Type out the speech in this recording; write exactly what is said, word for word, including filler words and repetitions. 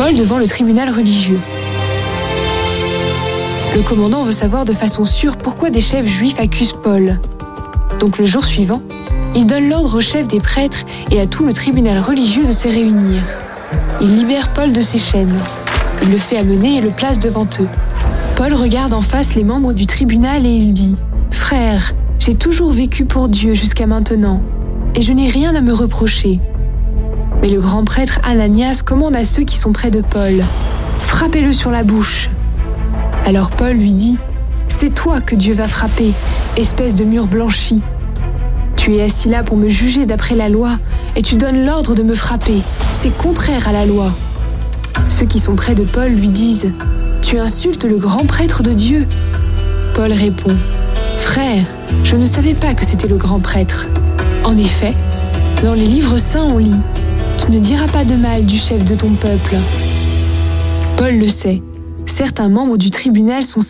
Paul devant le tribunal religieux. Le commandant veut savoir de façon sûre pourquoi des chefs juifs accusent Paul. Donc le jour suivant, il donne l'ordre au chef des prêtres et à tout le tribunal religieux de se réunir. Il libère Paul de ses chaînes. Il le fait amener et le place devant eux. Paul regarde en face les membres du tribunal et il dit « Frères, j'ai toujours vécu pour Dieu jusqu'à maintenant, et je n'ai rien à me reprocher. » Mais le grand prêtre Ananias commande à ceux qui sont près de Paul « Frappez-le sur la bouche !» Alors Paul lui dit « C'est toi que Dieu va frapper, espèce de mur blanchi. Tu es assis là pour me juger d'après la loi, et tu donnes l'ordre de me frapper. C'est contraire à la loi. » Ceux qui sont près de Paul lui disent « Tu insultes le grand prêtre de Dieu !» Paul répond « Frère, je ne savais pas que c'était le grand prêtre. » En effet, dans les livres saints on lit « Tu ne diras pas de mal du chef de ton peuple. » Paul le sait. Certains membres du tribunal sont